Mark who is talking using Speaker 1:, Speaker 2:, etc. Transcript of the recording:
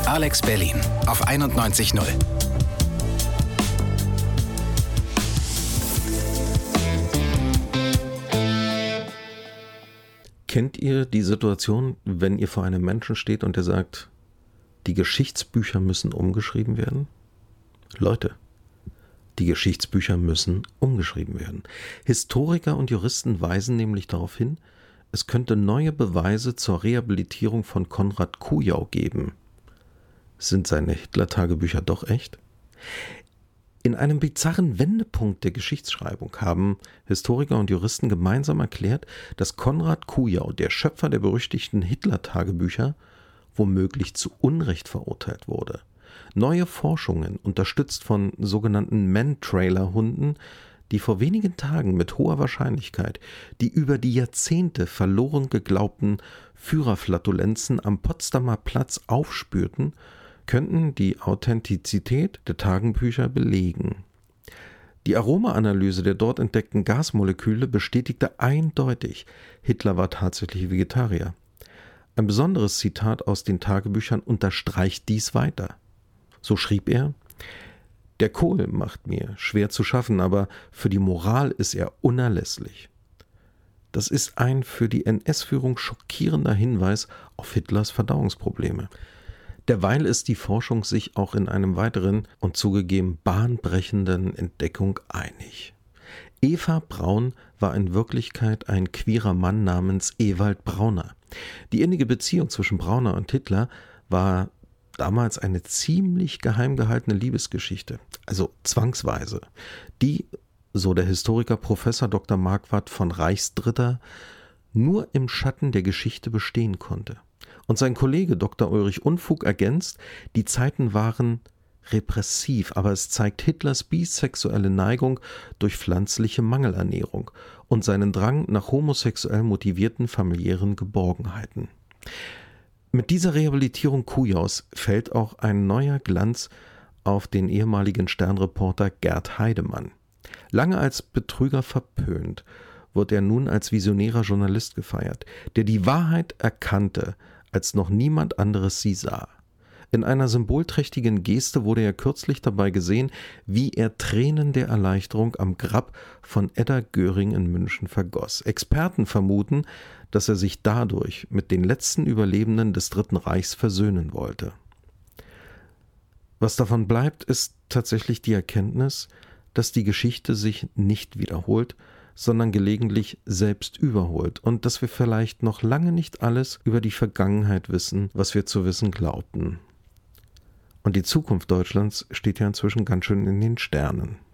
Speaker 1: Alex Berlin auf 91.0.
Speaker 2: Kennt ihr die Situation, wenn ihr vor einem Menschen steht und der sagt, die Geschichtsbücher müssen umgeschrieben werden? Leute, die Geschichtsbücher müssen umgeschrieben werden. Historiker und Juristen weisen nämlich darauf hin, es könnte neue Beweise zur Rehabilitierung von Konrad Kujau geben. Sind seine Hitler-Tagebücher doch echt? In einem bizarren Wendepunkt der Geschichtsschreibung haben Historiker und Juristen gemeinsam erklärt, dass Konrad Kujau, der Schöpfer der berüchtigten Hitler-Tagebücher, womöglich zu Unrecht verurteilt wurde. Neue Forschungen, unterstützt von sogenannten Man-Trailer-Hunden, die vor wenigen Tagen mit hoher Wahrscheinlichkeit die über die Jahrzehnte verloren geglaubten Führerflatulenzen am Potsdamer Platz aufspürten, könnten die Authentizität der Tagebücher belegen. Die Aromaanalyse der dort entdeckten Gasmoleküle bestätigte eindeutig, Hitler war tatsächlich Vegetarier. Ein besonderes Zitat aus den Tagebüchern unterstreicht dies weiter. So schrieb er: Der Kohl macht mir schwer zu schaffen, aber für die Moral ist er unerlässlich. Das ist ein für die NS-Führung schockierender Hinweis auf Hitlers Verdauungsprobleme. Derweil ist die Forschung sich auch in einem weiteren und zugegeben bahnbrechenden Entdeckung einig. Eva Braun war in Wirklichkeit ein queerer Mann namens Ewald Brauner. Die innige Beziehung zwischen Brauner und Hitler war damals eine ziemlich geheim gehaltene Liebesgeschichte, also zwangsweise, die, so der Historiker Professor Dr. Marquardt von Reichsdritter, nur im Schatten der Geschichte bestehen konnte. Und sein Kollege Dr. Ulrich Unfug ergänzt, die Zeiten waren repressiv, aber es zeigt Hitlers bisexuelle Neigung durch pflanzliche Mangelernährung und seinen Drang nach homosexuell motivierten familiären Geborgenheiten. Mit dieser Rehabilitierung Kujaus fällt auch ein neuer Glanz auf den ehemaligen Sternreporter Gerd Heidemann. Lange als Betrüger verpönt, wird er nun als visionärer Journalist gefeiert, der die Wahrheit erkannte, als noch niemand anderes sie sah. In einer symbolträchtigen Geste wurde er kürzlich dabei gesehen, wie er Tränen der Erleichterung am Grab von Edda Göring in München vergoss. Experten vermuten, dass er sich dadurch mit den letzten Überlebenden des Dritten Reichs versöhnen wollte. Was davon bleibt, ist tatsächlich die Erkenntnis, dass die Geschichte sich nicht wiederholt, sondern gelegentlich selbst überholt und dass wir vielleicht noch lange nicht alles über die Vergangenheit wissen, was wir zu wissen glaubten. Und die Zukunft Deutschlands steht ja inzwischen ganz schön in den Sternen.